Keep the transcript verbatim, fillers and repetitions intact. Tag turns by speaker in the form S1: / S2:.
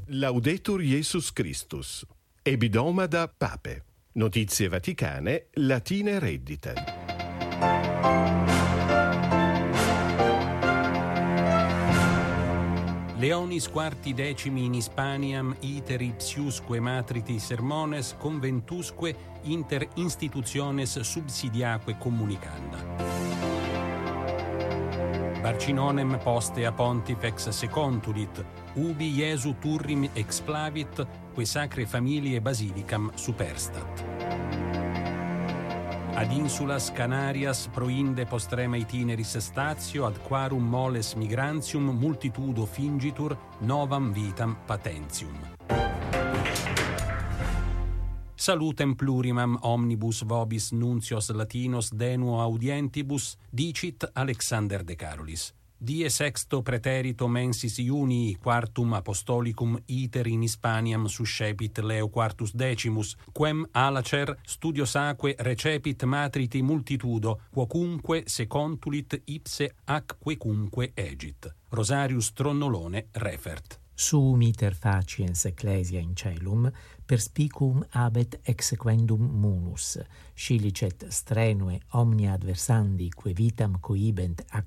S1: Laudetur Jesus Christus. Ebidomada Pape. Notizie vaticane, latine reddite.
S2: Leonis quarti decimi in Hispaniam iter ipsiusque matriti sermones conventusque inter institutiones subsidiaque communicanda. Barcinonem poste a pontifex secontulit, ubi Iesu turrim explavit, que sacre familiae basilicam superstat. Ad insulas Canarias proinde postrema itineris statio ad quarum moles migrantium multitudo fingitur novam vitam patentium. Salutem plurimam omnibus vobis nuncios latinos denuo audientibus, dicit Alexander de Carolis. Die sexto preterito mensis Iunii quartum apostolicum iter in Hispaniam suscepit Leo quartus decimus, quem alacer studiosaque recepit matriti multitudo, quocunque secontulit ipse ac quecunque egit. Rosarius Tronnolone refert.
S3: Suum iter faciens ecclesia in caelum, perspicuum abet exequendum munus, scilicet strenue omnia adversandi que vitam cohibent ac